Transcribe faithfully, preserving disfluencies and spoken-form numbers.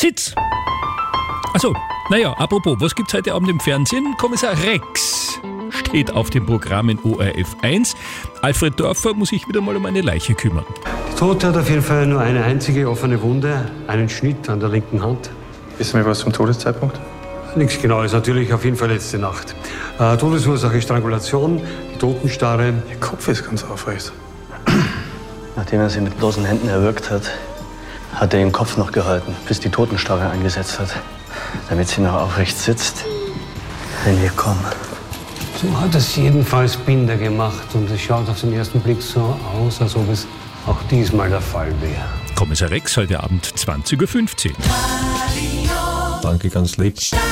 Sitz! Achso, naja, apropos, was gibt's heute Abend im Fernsehen? Kommissar Rex steht auf dem Programm in O R F eins. Alfred Dorfer muss sich wieder mal um eine Leiche kümmern. Die Tote hat auf jeden Fall nur eine einzige offene Wunde, einen Schnitt an der linken Hand. Wissen wir was zum Todeszeitpunkt? Nichts Genaues, natürlich auf jeden Fall letzte Nacht. Äh, Todesursache Strangulation, die Totenstarre. Ihr Kopf ist ganz aufrecht. Nachdem er sie mit bloßen Händen erwürgt hat, hat er den Kopf noch gehalten, bis die Totenstarre eingesetzt hat, damit sie noch aufrecht sitzt, wenn wir kommen. So hat es jedenfalls Binder gemacht und es schaut auf den ersten Blick so aus, als ob es auch diesmal der Fall wäre. Kommissar Rex heute Abend zwanzig Uhr fünfzehn. Danke, ganz lieb.